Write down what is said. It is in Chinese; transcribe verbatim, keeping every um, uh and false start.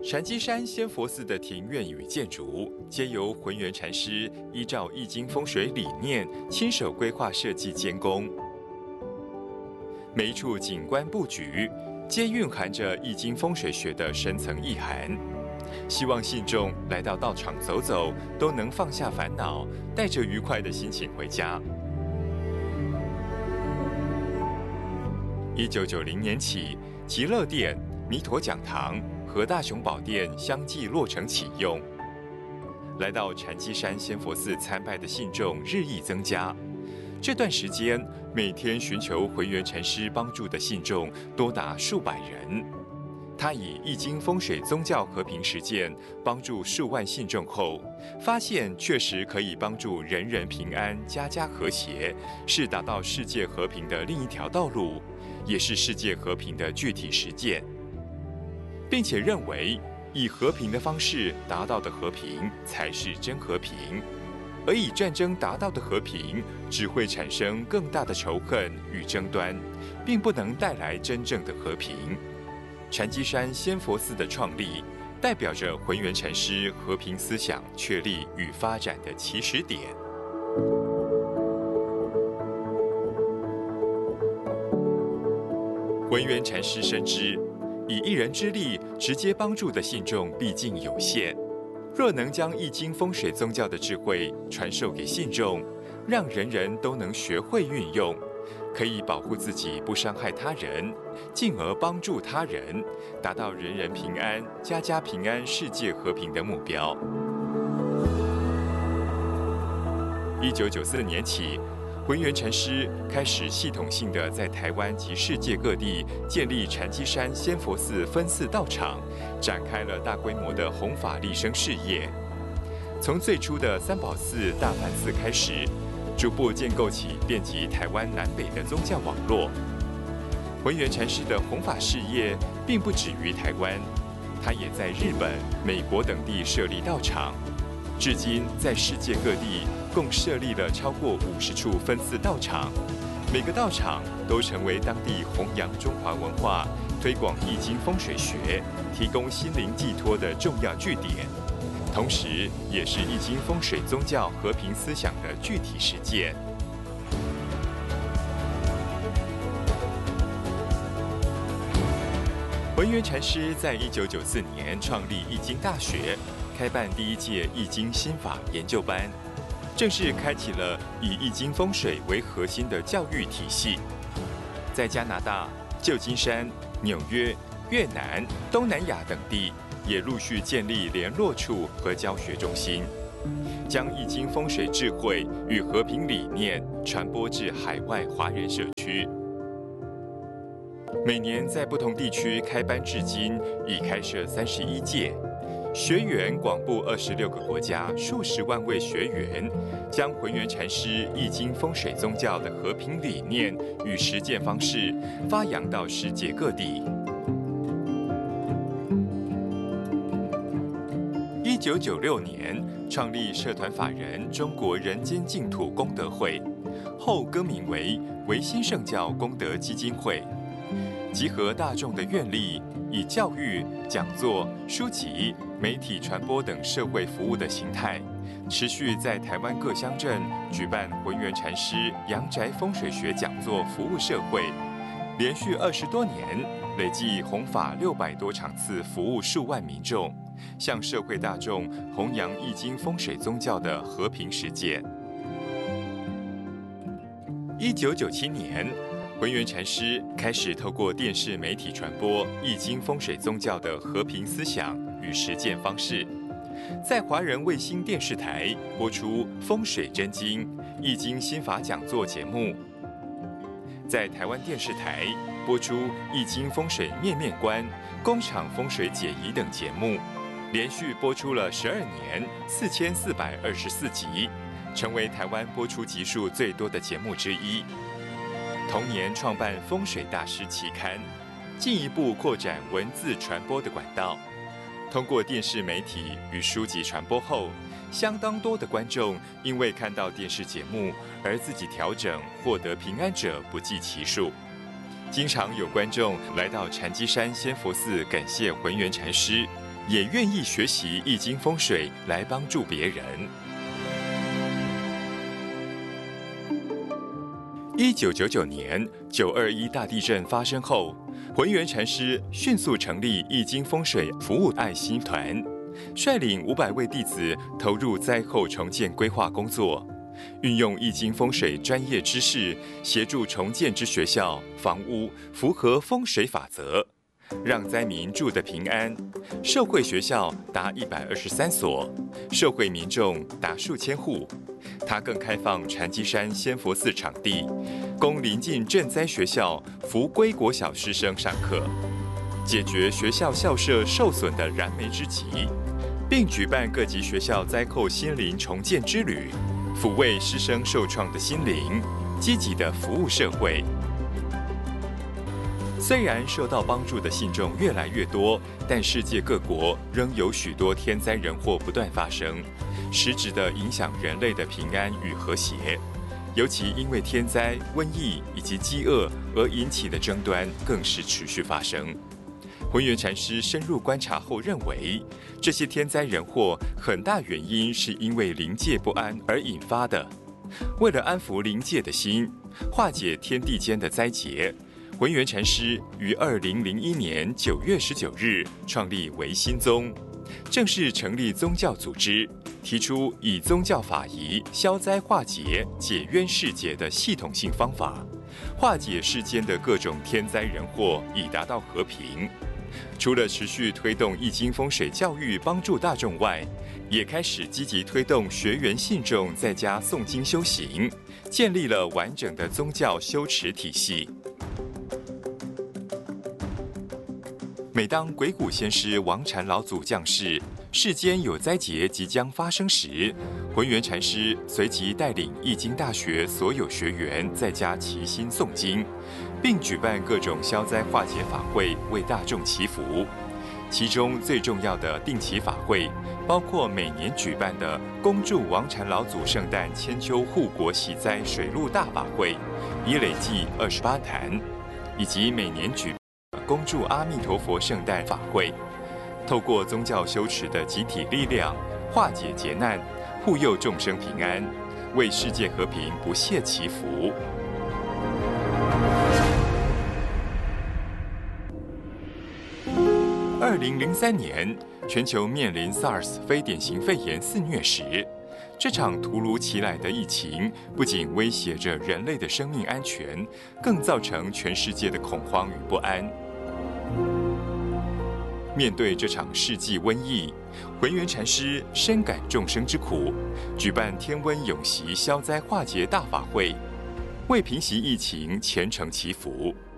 禅机山仙佛寺的庭院与建筑，皆由浑元禅师依照易经风水理念亲手规划设计监工。每一处景观布局，皆蕴含着易经风水学的深层意涵。希望信众来到道场走走，都能放下烦恼，带着愉快的心情回家。一九九零年起，极乐殿、弥陀讲堂和大雄宝殿相继落成启用。来到禅机山仙佛寺参拜的信众日益增加。这段时间，每天寻求浑元禅师帮助的信众多达数百人。他以易经风水宗教和平实践帮助数万信众后，发现确实可以帮助人人平安、家家和谐，是达到世界和平的另一条道路，也是世界和平的具体实践，并且认为以和平的方式达到的和平才是真和平，而以战争达到的和平只会产生更大的仇恨与争端，并不能带来真正的和平。禅机山仙佛寺的创立，代表着浑元禅师和平思想确立与发展的起始点。浑元禅师深知，以一人之力直接帮助的信众毕竟有限，若能将易经风水宗教的智慧传授给信众，让人人都能学会运用，可以保护自己不伤害他人，进而帮助他人，达到人人平安、家家平安、世界和平的目标。一九九四年起，浑元禅师开始系统性的在台湾及世界各地建立禅机山仙佛寺分寺道场，展开了大规模的弘法利生事业。从最初的三宝寺、大梵寺开始，逐步建构起遍及台湾南北的宗教网络。浑元禅师的弘法事业并不止于台湾，他也在日本、美国等地设立道场，至今在世界各地共设立了超过五十处分寺道场，每个道场都成为当地弘扬中华文化、推广易经风水学、提供心灵寄托的重要据点，同时也是易经风水宗教和平思想的具体实践。浑元禅师在一九九四年创立易经大学，开办第一届易经心法研究班，正式开启了以易经风水为核心的教育体系。在加拿大、旧金山、纽约、越南、东南亚等地，也陆续建立联络处和教学中心，将易经风水智慧与和平理念传播至海外华人社区。每年在不同地区开班至今，已开设三十一届，学员广布二十六个国家，数十万位学员，将浑元禅师易经风水宗教的和平理念与实践方式发扬到世界各地。一九九六年创立社团法人中国人间净土功德会，后更名为维新圣教功德基金会，集合大众的愿力，以教育、讲座、书籍、媒体传播等社会服务的形态，持续在台湾各乡镇举办浑元禅师阳宅风水学讲座，服务社会，连续二十多年，累计弘法六百多场次，服务数万民众，向社会大众弘扬易经风水宗教的和平实践。一九九七年，浑元禅师开始透过电视媒体传播易经风水宗教的和平思想与实践方式，在华人卫星电视台播出《风水真经》易经心法讲座节目，在台湾电视台播出《易经风水面面观》工厂风水解疑等节目，连续播出了十二年，四千四百二十四集，成为台湾播出集数最多的节目之一。同年创办《风水大师》期刊，进一步扩展文字传播的管道。通过电视媒体与书籍传播后，相当多的观众因为看到电视节目而自己调整，获得平安者不计其数。经常有观众来到禅机山仙佛寺感谢浑元禅师， 也愿意学习易经风水来帮助别人。一九九九年九二一大地震发生后，浑元禅师迅速成立易经风水服务爱心团，率领五百位弟子投入灾后重建规划工作，运用易经风水专业知识，协助重建之学校、房屋符合风水法则，让灾民住得平安。受惠学校达一百二十三所，受惠民众达数千户。他更开放禅机山仙佛寺场地，供邻近赈灾学校扶归国小师生上课，解决学校校舍受损的燃眉之急，并举办各级学校灾后心灵重建之旅，抚慰师生受创的心灵，积极地服务社会。虽然受到帮助的信众越来越多，但世界各国仍有许多天灾人祸不断发生，实质地影响人类的平安与和谐。尤其因为天灾、瘟疫以及饥饿而引起的争端，更是持续发生。浑元禅师深入观察后认为，这些天灾人祸很大原因是因为灵界不安而引发的。为了安抚灵界的心，化解天地间的灾劫，浑元禅师于二零零一年九月十九日创立维新宗，正式成立宗教组织，提出以宗教法仪消灾化解、解冤释结的系统性方法，化解世间的各种天灾人祸，以达到和平。除了持续推动易经风水教育帮助大众外，也开始积极推动学员信众在家诵经修行，建立了完整的宗教修持体系。每当鬼谷先师王禅老祖降世，世间有灾劫即将发生时，浑元禅师随即带领易经大学所有学员在家齐心诵经，并举办各种消灾化解法会，为大众祈福。其中最重要的定期法会，包括每年举办的恭祝王禅老祖圣诞千秋护国祈灾水陆大法会，已累计二十八坛，以及每年举恭祝阿弥陀佛圣诞法会，透过宗教修持的集体力量，化解劫难，护佑众生平安，为世界和平不懈祈福。二零零三年，全球面临 SARS 非典型肺炎肆虐时，这场突如其来的疫情不仅威胁着人类的生命安全，更造成全世界的恐慌与不安。面对这场世纪瘟疫，浑元禅师深感众生之苦，举办天瘟永息消灾化劫大法会，为平息疫情虔诚祈福。